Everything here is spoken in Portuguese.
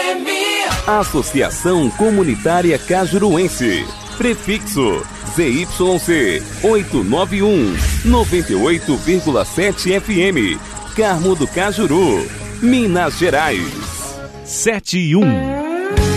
Associação Comunitária Cajuruense. Prefixo ZYC 891, 98,7 FM. Carmo do Cajuru, Minas Gerais. 7 e 1.